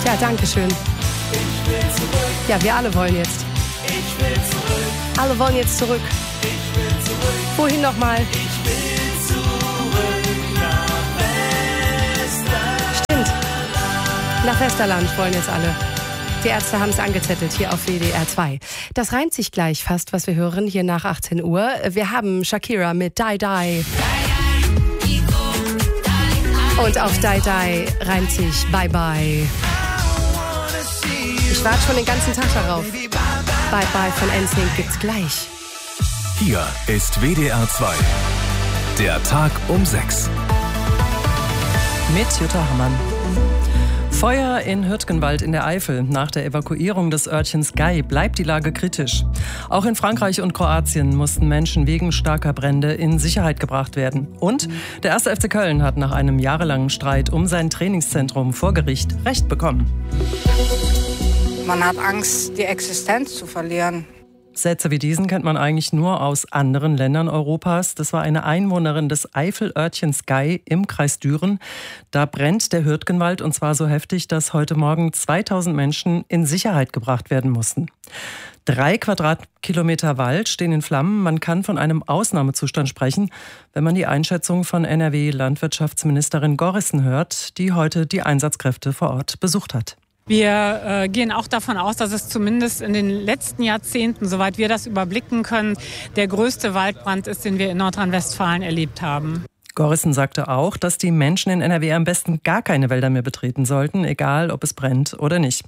Ja, danke schön. Ich will zurück. Ja, wir alle wollen jetzt. Ich will zurück. Alle wollen jetzt zurück. Ich will zurück. Wohin nochmal? Ich will zurück nach Westerland. Stimmt. Nach Westerland wollen jetzt alle. Die Ärzte haben es angezettelt hier auf WDR 2. Das reimt sich gleich fast, was wir hören, hier nach 18 Uhr. Wir haben Shakira mit Die Die. Und auf Die Die reimt sich Bye Bye. Ich warte schon den ganzen Tag darauf. Bye Bye von NSYNC gibt's gleich. Hier ist WDR 2. Der Tag um 6. Mit Jutta Hammann. Feuer in Hürtgenwald in der Eifel. Nach der Evakuierung des Örtchens Gay bleibt die Lage kritisch. Auch in Frankreich und Kroatien mussten Menschen wegen starker Brände in Sicherheit gebracht werden. Und der 1. FC Köln hat nach einem jahrelangen Streit um sein Trainingszentrum vor Gericht Recht bekommen. Man hat Angst, die Existenz zu verlieren. Sätze wie diesen kennt man eigentlich nur aus anderen Ländern Europas. Das war eine Einwohnerin des Eifelörtchens Gay im Kreis Düren. Da brennt der Hürtgenwald und zwar so heftig, dass heute Morgen 2000 Menschen in Sicherheit gebracht werden mussten. 3 Quadratkilometer Wald stehen in Flammen. Man kann von einem Ausnahmezustand sprechen, wenn man die Einschätzung von NRW-Landwirtschaftsministerin Gorrissen hört, die heute die Einsatzkräfte vor Ort besucht hat. Wir gehen auch davon aus, dass es zumindest in den letzten Jahrzehnten, soweit wir das überblicken können, der größte Waldbrand ist, den wir in Nordrhein-Westfalen erlebt haben. Gorrissen sagte auch, dass die Menschen in NRW am besten gar keine Wälder mehr betreten sollten, egal ob es brennt oder nicht.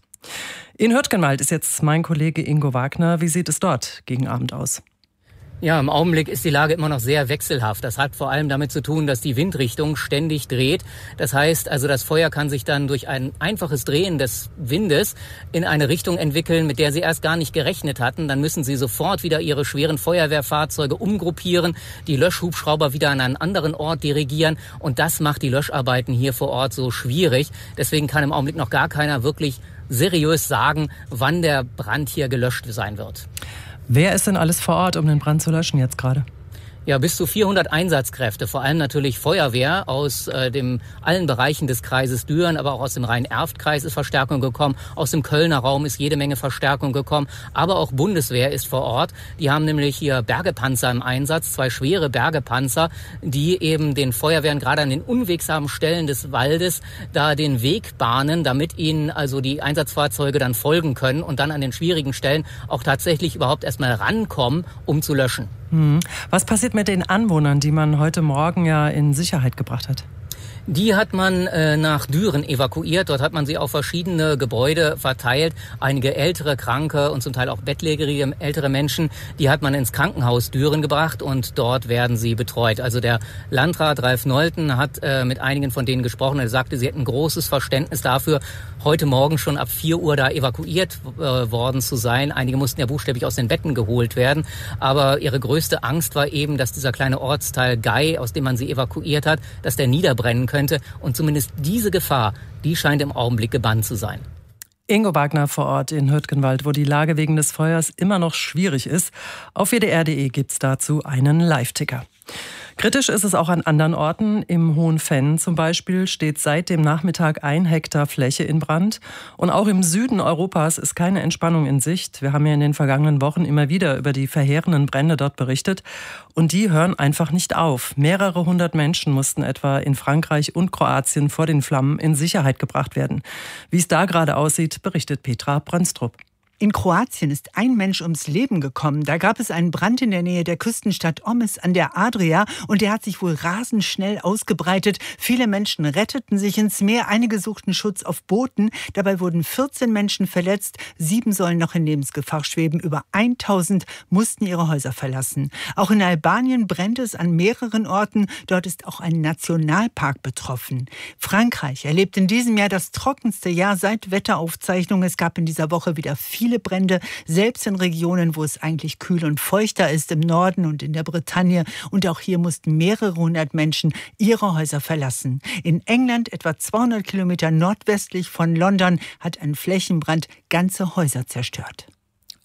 In Hürtgenwald ist jetzt mein Kollege Ingo Wagner. Wie sieht es dort gegen Abend aus? Ja, im Augenblick ist die Lage immer noch sehr wechselhaft. Das hat vor allem damit zu tun, dass die Windrichtung ständig dreht. Das heißt also, das Feuer kann sich dann durch ein einfaches Drehen des Windes in eine Richtung entwickeln, mit der sie erst gar nicht gerechnet hatten. Dann müssen sie sofort wieder ihre schweren Feuerwehrfahrzeuge umgruppieren, die Löschhubschrauber wieder an einen anderen Ort dirigieren. Und das macht die Löscharbeiten hier vor Ort so schwierig. Deswegen kann im Augenblick noch gar keiner wirklich seriös sagen, wann der Brand hier gelöscht sein wird. Wer ist denn alles vor Ort, um den Brand zu löschen jetzt gerade? Ja, bis zu 400 Einsatzkräfte, vor allem natürlich Feuerwehr aus allen Bereichen des Kreises Düren, aber auch aus dem Rhein-Erft-Kreis ist Verstärkung gekommen, aus dem Kölner Raum ist jede Menge Verstärkung gekommen, aber auch Bundeswehr ist vor Ort. Die haben nämlich hier Bergepanzer im Einsatz, 2 schwere Bergepanzer, die eben den Feuerwehren gerade an den unwegsamen Stellen des Waldes da den Weg bahnen, damit ihnen also die Einsatzfahrzeuge dann folgen können und dann an den schwierigen Stellen auch tatsächlich überhaupt erstmal rankommen, um zu löschen. Was passiert mit den Anwohnern, die man heute Morgen ja in Sicherheit gebracht hat? Die hat man nach Düren evakuiert. Dort hat man sie auf verschiedene Gebäude verteilt. Einige ältere, kranke und zum Teil auch bettlägerige ältere Menschen, die hat man ins Krankenhaus Düren gebracht und dort werden sie betreut. Also der Landrat Ralf Nolten hat mit einigen von denen gesprochen. Er sagte, sie hätten großes Verständnis dafür, heute Morgen schon ab 4 Uhr da evakuiert worden zu sein. Einige mussten ja buchstäblich aus den Betten geholt werden. Aber ihre größte Angst war eben, dass dieser kleine Ortsteil Gay, aus dem man sie evakuiert hat, dass der niederbrennen könnte. Und zumindest diese Gefahr, die scheint im Augenblick gebannt zu sein. Ingo Wagner vor Ort in Hürtgenwald, wo die Lage wegen des Feuers immer noch schwierig ist. Auf wdr.de gibt's dazu einen Live-Ticker. Kritisch ist es auch an anderen Orten. Im Hohenfenn zum Beispiel steht seit dem Nachmittag 1 Hektar Fläche in Brand. Und auch im Süden Europas ist keine Entspannung in Sicht. Wir haben ja in den vergangenen Wochen immer wieder über die verheerenden Brände dort berichtet. Und die hören einfach nicht auf. Mehrere hundert Menschen mussten etwa in Frankreich und Kroatien vor den Flammen in Sicherheit gebracht werden. Wie es da gerade aussieht, berichtet Petra Brönstrup. In Kroatien ist ein Mensch ums Leben gekommen. Da gab es einen Brand in der Nähe der Küstenstadt Omis an der Adria und der hat sich wohl rasend schnell ausgebreitet. Viele Menschen retteten sich ins Meer, einige suchten Schutz auf Booten. Dabei wurden 14 Menschen verletzt, 7 sollen noch in Lebensgefahr schweben. Über 1000 mussten ihre Häuser verlassen. Auch in Albanien brennt es an mehreren Orten. Dort ist auch ein Nationalpark betroffen. Frankreich erlebt in diesem Jahr das trockenste Jahr seit Wetteraufzeichnungen. Es gab in dieser Woche wieder viele Brände, selbst in Regionen, wo es eigentlich kühl und feuchter ist, im Norden und in der Bretagne. Und auch hier mussten mehrere hundert Menschen ihre Häuser verlassen. In England, etwa 200 Kilometer nordwestlich von London, hat ein Flächenbrand ganze Häuser zerstört.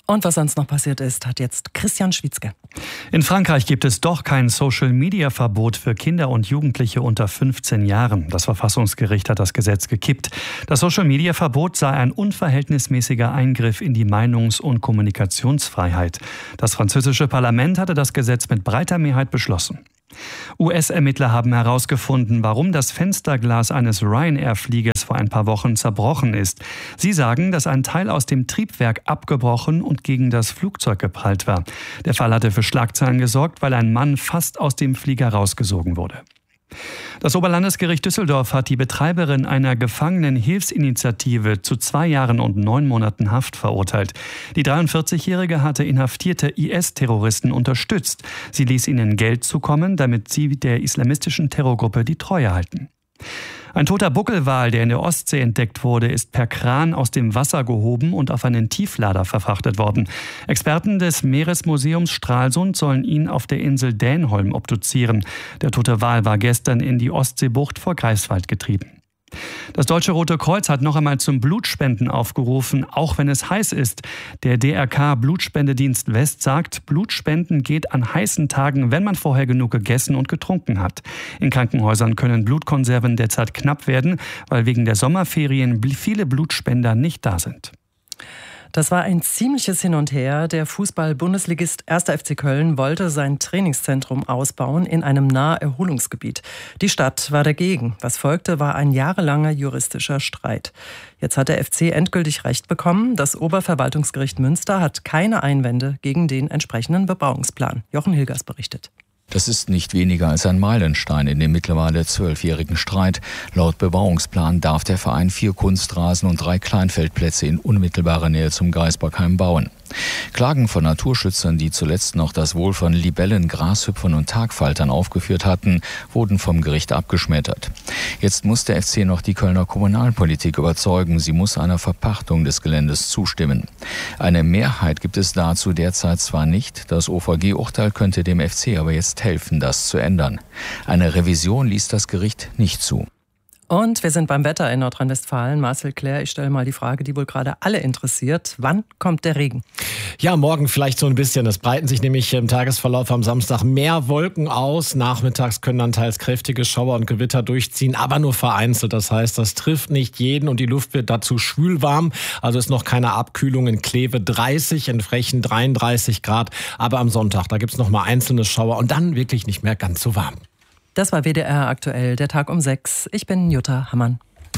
Und was sonst noch passiert ist, hat jetzt Christian Schwietzke. In Frankreich gibt es doch kein Social-Media-Verbot für Kinder und Jugendliche unter 15 Jahren. Das Verfassungsgericht hat das Gesetz gekippt. Das Social-Media-Verbot sei ein unverhältnismäßiger Eingriff in die Meinungs- und Kommunikationsfreiheit. Das französische Parlament hatte das Gesetz mit breiter Mehrheit beschlossen. US-Ermittler haben herausgefunden, warum das Fensterglas eines Ryanair-Fliegers vor ein paar Wochen zerbrochen ist. Sie sagen, dass ein Teil aus dem Triebwerk abgebrochen und gegen das Flugzeug geprallt war. Der Fall hatte für Schlagzeilen gesorgt, weil ein Mann fast aus dem Flieger rausgesogen wurde. Das Oberlandesgericht Düsseldorf hat die Betreiberin einer Gefangenenhilfsinitiative zu 2 Jahren und 9 Monaten Haft verurteilt. Die 43-Jährige hatte inhaftierte IS-Terroristen unterstützt. Sie ließ ihnen Geld zukommen, damit sie der islamistischen Terrorgruppe die Treue halten. Ein toter Buckelwal, der in der Ostsee entdeckt wurde, ist per Kran aus dem Wasser gehoben und auf einen Tieflader verfrachtet worden. Experten des Meeresmuseums Stralsund sollen ihn auf der Insel Dänholm obduzieren. Der tote Wal war gestern in die Ostseebucht vor Greifswald getrieben. Das Deutsche Rote Kreuz hat noch einmal zum Blutspenden aufgerufen, auch wenn es heiß ist. Der DRK Blutspendedienst West sagt, Blutspenden geht an heißen Tagen, wenn man vorher genug gegessen und getrunken hat. In Krankenhäusern können Blutkonserven derzeit knapp werden, weil wegen der Sommerferien viele Blutspender nicht da sind. Das war ein ziemliches Hin und Her. Der Fußball-Bundesligist 1. FC Köln wollte sein Trainingszentrum ausbauen in einem Naherholungsgebiet. Die Stadt war dagegen. Was folgte, war ein jahrelanger juristischer Streit. Jetzt hat der FC endgültig Recht bekommen. Das Oberverwaltungsgericht Münster hat keine Einwände gegen den entsprechenden Bebauungsplan. Jochen Hilgers berichtet. Das ist nicht weniger als ein Meilenstein in dem mittlerweile 12-jährigen Streit. Laut Bebauungsplan darf der Verein 4 Kunstrasen und 3 Kleinfeldplätze in unmittelbarer Nähe zum Gaisbergheim bauen. Klagen von Naturschützern, die zuletzt noch das Wohl von Libellen, Grashüpfern und Tagfaltern aufgeführt hatten, wurden vom Gericht abgeschmettert. Jetzt muss der FC noch die Kölner Kommunalpolitik überzeugen. Sie muss einer Verpachtung des Geländes zustimmen. Eine Mehrheit gibt es dazu derzeit zwar nicht. Das OVG-Urteil könnte dem FC aber jetzt helfen, das zu ändern. Eine Revision ließ das Gericht nicht zu. Und wir sind beim Wetter in Nordrhein-Westfalen. Marcel Claire, ich stelle mal die Frage, die wohl gerade alle interessiert. Wann kommt der Regen? Ja, morgen vielleicht so ein bisschen. Es breiten sich nämlich im Tagesverlauf am Samstag mehr Wolken aus. Nachmittags können dann teils kräftige Schauer und Gewitter durchziehen, aber nur vereinzelt. Das heißt, das trifft nicht jeden und die Luft wird dazu schwülwarm. Also ist noch keine Abkühlung. In Kleve 30, in Frechen 33 Grad. Aber am Sonntag, da gibt's noch mal einzelne Schauer und dann wirklich nicht mehr ganz so warm. Das war WDR aktuell, der Tag um 6. Ich bin Jutta Hammann.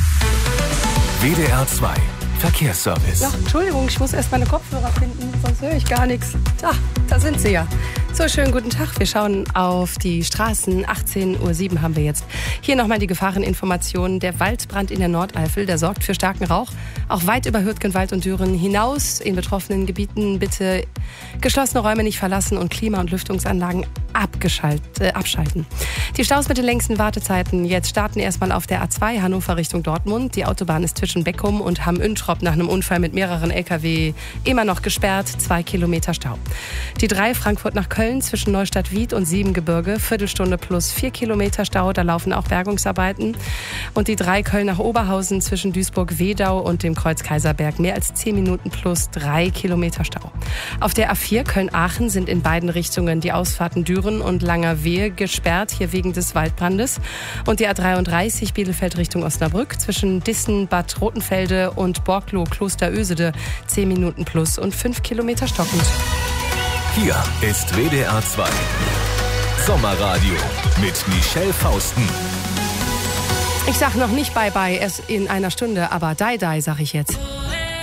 WDR 2 Verkehrsservice. Ja, Entschuldigung, ich muss erst meine Kopfhörer finden, sonst höre ich gar nichts. Da sind sie ja. So, schönen guten Tag. Wir schauen auf die Straßen. 18:07 Uhr haben wir jetzt. Hier nochmal die Gefahreninformationen. Der Waldbrand in der Nordeifel, der sorgt für starken Rauch. Auch weit über Hürtgenwald und Düren hinaus. In betroffenen Gebieten bitte geschlossene Räume nicht verlassen und Klima- und Lüftungsanlagen abschalten. Die Staus mit den längsten Wartezeiten. Jetzt starten erstmal auf der A2 Hannover Richtung Dortmund. Die Autobahn ist zwischen Beckum und Hamm-Üntrop nach einem Unfall mit mehreren Lkw immer noch gesperrt. 2 Kilometer Stau. Die 3 Frankfurt nach Köln zwischen Neustadt-Wied und Siebengebirge. Viertelstunde plus 4 Kilometer Stau. Da laufen auch Bergungsarbeiten. Und die 3 Köln nach Oberhausen zwischen Duisburg-Wedau und dem Kreuz Kaiserberg. Mehr als 10 Minuten plus 3 Kilometer Stau. Auf der A4 Köln-Aachen sind in beiden Richtungen die Ausfahrten Düren und Langerwehe gesperrt, hier wegen des Waldbrandes. Und die A33 Bielefeld Richtung Osnabrück zwischen Dissen, Bad Rotenfelde und Borgloh, Klosterösede 10 Minuten plus und 5 Kilometer stockend. Hier ist WDR 2 Sommerradio mit Michelle Fausten. Ich sag noch nicht Bye-Bye, erst in einer Stunde, aber Die-Die sag ich jetzt.